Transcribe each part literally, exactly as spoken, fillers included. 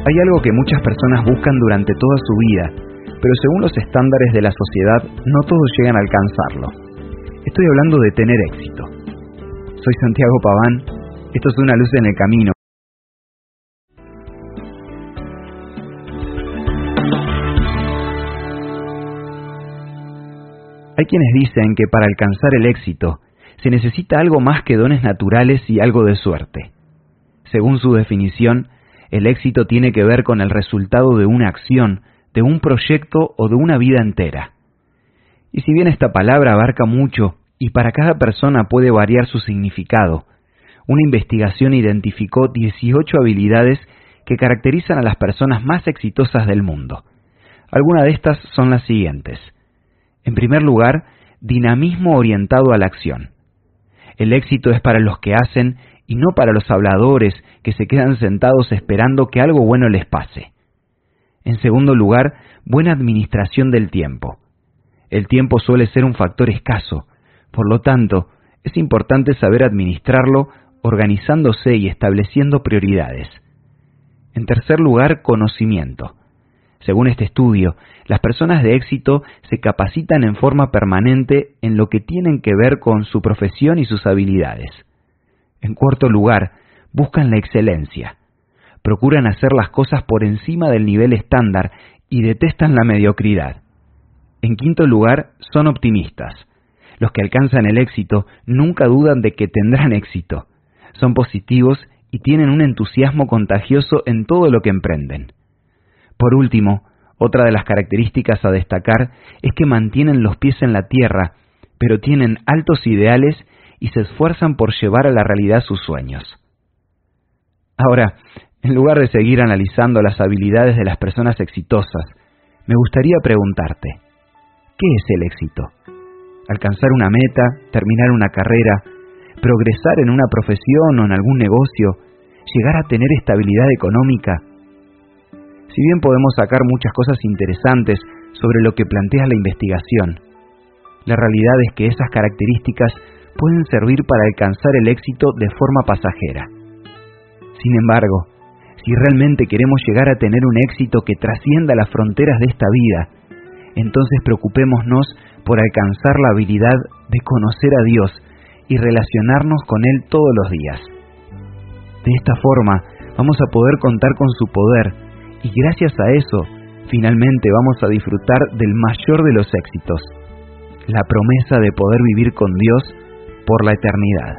Hay algo que muchas personas buscan durante toda su vida, pero según los estándares de la sociedad, no todos llegan a alcanzarlo. Estoy hablando de tener éxito. Soy Santiago Paván, esto es Una Luz en el Camino. Hay quienes dicen que para alcanzar el éxito se necesita algo más que dones naturales y algo de suerte. Según su definición, el éxito tiene que ver con el resultado de una acción, de un proyecto o de una vida entera. Y si bien esta palabra abarca mucho y para cada persona puede variar su significado, una investigación identificó dieciocho habilidades que caracterizan a las personas más exitosas del mundo. Algunas de estas son las siguientes. En primer lugar, dinamismo orientado a la acción. El éxito es para los que hacen y no para los habladores que se quedan sentados esperando que algo bueno les pase. En segundo lugar, buena administración del tiempo. El tiempo suele ser un factor escaso, por lo tanto, es importante saber administrarlo organizándose y estableciendo prioridades. En tercer lugar, conocimiento. Según este estudio, las personas de éxito se capacitan en forma permanente en lo que tienen que ver con su profesión y sus habilidades. En cuarto lugar, buscan la excelencia. Procuran hacer las cosas por encima del nivel estándar y detestan la mediocridad. En quinto lugar, son optimistas. Los que alcanzan el éxito nunca dudan de que tendrán éxito. Son positivos y tienen un entusiasmo contagioso en todo lo que emprenden. Por último, otra de las características a destacar es que mantienen los pies en la tierra, pero tienen altos ideales y se esfuerzan por llevar a la realidad sus sueños. Ahora, en lugar de seguir analizando las habilidades de las personas exitosas, me gustaría preguntarte, ¿qué es el éxito? ¿Alcanzar una meta, terminar una carrera, progresar en una profesión o en algún negocio, llegar a tener estabilidad económica? Si bien podemos sacar muchas cosas interesantes sobre lo que plantea la investigación, la realidad es que esas características pueden servir para alcanzar el éxito de forma pasajera. Sin embargo, si realmente queremos llegar a tener un éxito que trascienda las fronteras de esta vida, entonces preocupémonos por alcanzar la habilidad de conocer a Dios y relacionarnos con Él todos los días. De esta forma, vamos a poder contar con su poder y gracias a eso, finalmente vamos a disfrutar del mayor de los éxitos, la promesa de poder vivir con Dios por la eternidad.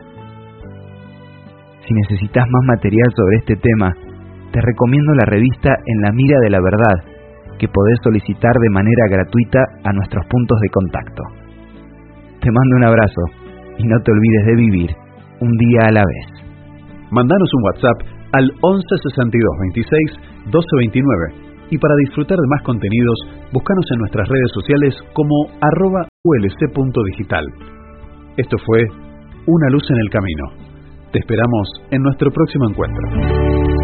Si necesitas más material sobre este tema, te recomiendo la revista En la Mira de la Verdad, que podés solicitar de manera gratuita a nuestros puntos de contacto. Te mando un abrazo y no te olvides de vivir un día a la vez. Mandanos un WhatsApp al once sesenta y dos veintiséis doce veintinueve y para disfrutar de más contenidos, búscanos en nuestras redes sociales como arroba ulc.digital. Esto fue Una Luz en el Camino. Te esperamos en nuestro próximo encuentro.